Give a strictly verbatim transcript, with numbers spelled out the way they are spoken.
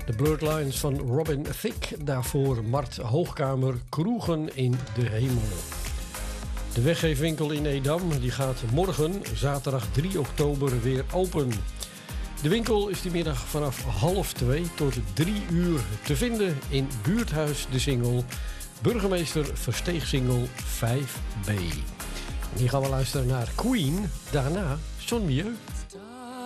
De Blurred Lines van Robin Thicke. Daarvoor Mart Hoogkamer, Kroegen in de Hemel. De weggeefwinkel in Edam die gaat morgen, zaterdag drie oktober, weer open. De winkel is die middag vanaf half twee tot drie uur te vinden in Buurthuis De Singel, Burgemeester Versteegsingel vijf B. Hier gaan we luisteren naar Queen, daarna Son Mieux.